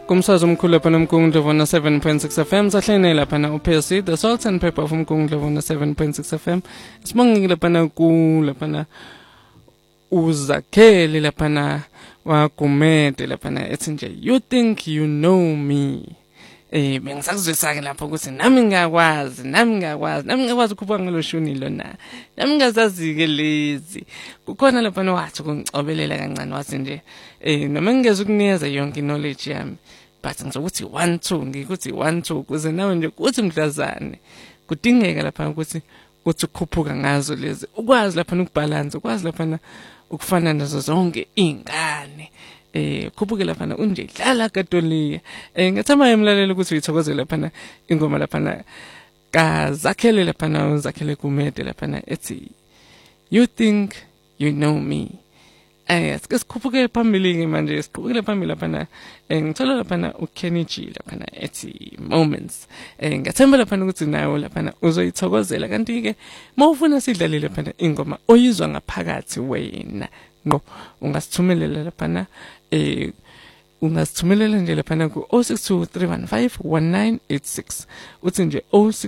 Kumswazi omkhulu lapha nomkungundlovu na 7.6 FM sahlene lapha na uPercy the Salt and Pepper from Mkungundlovu na 7.6 FM. Sibongile lapha na ku lapha na uzakhele lapha na wagumede lapha na ethi nje you think you know me. Bengisakuzwisa ke lapho ukuthi nami ngiyakwazi ukuba ngeloshuni lona. Nami ngazazi ke lezi. Kukhona lapha nowathi kungicobelela kancane wathi nje noma ngingeze ukunikeza yonke knowledge yami but ngizokuthi 1 2 ngikuthi 1 2 kuze nawe nje kuthi mdlazane kudingeka lapha ukuthi uthi ukhuphuka ngazo lezi ukwazi lapha ukubalance ukwazi lapha ukufana nazo zonke izingane khuphuke lapha unje dlala katoliya ngathama emlalelo ukuthi uyithokozele lapha ingoma lapha kazakhele lapha uzakhele kumede lapha ethi you think you know me. Sikhuphuke phambili ke manje sikhuphuke phambili lapha ngithola lapha uKenny G lapha ethi moments ngathemba lapha ukuthi nawe lapha uzoyithokozela kanti ke mawufuna sidlalile lapha ingoma oyizwa ngaphakathi wena ngo ungasithumelela lapha ungasithumelela nje lapha ku 0623151986 uthi nje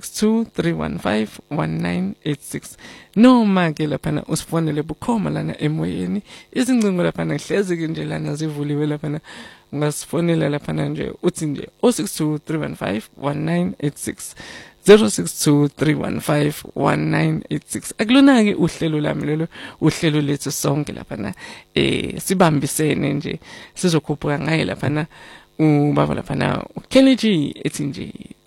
0623151986 noma ke lapha usifonele bukhoma lana emoyeni izingcingo lapha hlezi ke nje lana zivuliwe lapha ungasifonela lapha nje uthi nje 0623151986 0623151986 akulona ke uhlelo lami lelo uhlelo lethu sonke lapha sibambisene nje sizokhuphuka ngaye lapha ubaba lapha uKenny G ethi nje